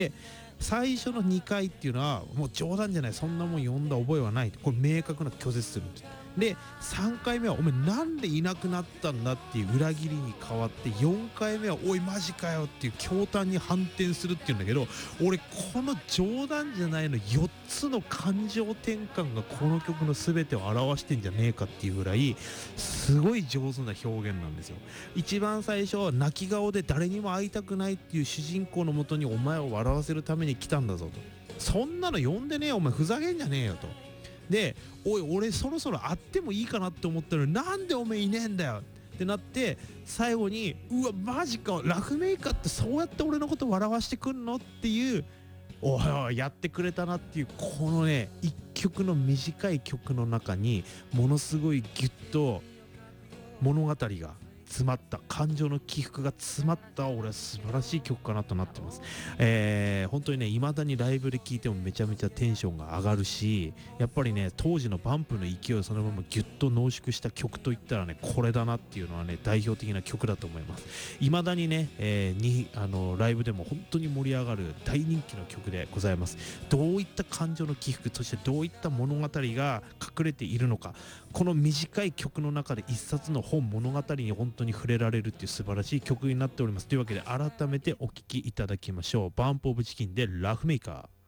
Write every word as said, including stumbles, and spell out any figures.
最初のにかいっていうのはもう冗談じゃない、そんなもん読んだ覚えはない、これ明確な拒絶するんです。でさんかいめはお前なんでいなくなったんだっていう裏切りに変わって、よんかいめはおいマジかよっていう驚嘆に反転するっていうんだけど、俺この冗談じゃないのよっつの感情転換がこの曲の全てを表してんじゃねえかっていうぐらいすごい上手な表現なんですよ。一番最初は泣き顔で誰にも会いたくないっていう主人公のもとにお前を笑わせるために来たんだぞと、そんなの呼んでねえよお前ふざけんじゃねえよと。でおい俺そろそろ会ってもいいかなって思ったのになんでおめえいねえんだよってなって、最後にうわマジかラフメーカーってそうやって俺のこと笑わしてくんのっていう、おいおいやってくれたなっていう、このね一曲の短い曲の中にものすごいギュッと物語が詰まった、感情の起伏が詰まった俺は素晴らしい曲かなとなってます。えー、本当にね未だにライブで聴いてもめちゃめちゃテンションが上がるし、やっぱりね当時のバンプの勢いをそのままギュッと濃縮した曲といったらねこれだなっていうのはね代表的な曲だと思います。未だにね、えー、にあのライブでも本当に盛り上がる大人気の曲でございます。どういった感情の起伏、そしてどういった物語が隠れているのか、この短い曲の中で一冊の本物語に本当に触れられるっていう素晴らしい曲になっております。というわけで改めてお聴きいただきましょう。バンプオブチキンでラフメーカー。